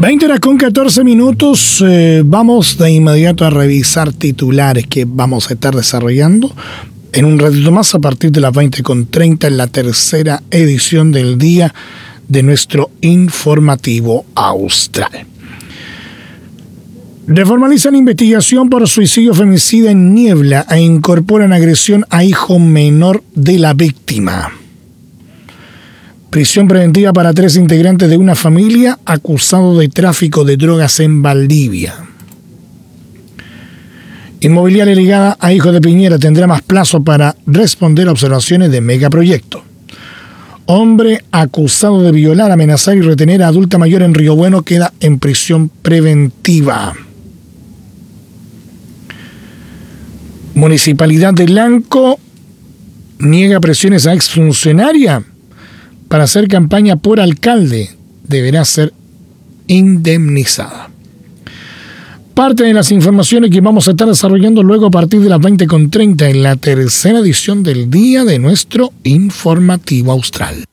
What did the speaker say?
20:14. Vamos de inmediato a revisar titulares que vamos a estar desarrollando en un ratito más a partir de las 20:30 en la tercera edición del día de nuestro informativo austral. Reformalizan investigación por suicidio femicida en Niebla e incorporan agresión a hijo menor de la víctima. Prisión preventiva para 3 integrantes de una familia acusados de tráfico de drogas en Valdivia. Inmobiliaria ligada a hijos de Piñera tendrá más plazo para responder a observaciones de megaproyecto. Hombre acusado de violar, amenazar y retener a adulta mayor en Río Bueno queda en prisión preventiva. Municipalidad de Lanco niega presiones a exfuncionaria para hacer campaña por alcalde. Deberá ser indemnizada. Parte de las informaciones que vamos a estar desarrollando luego a partir de las 20:30 en la tercera edición del día de nuestro informativo austral.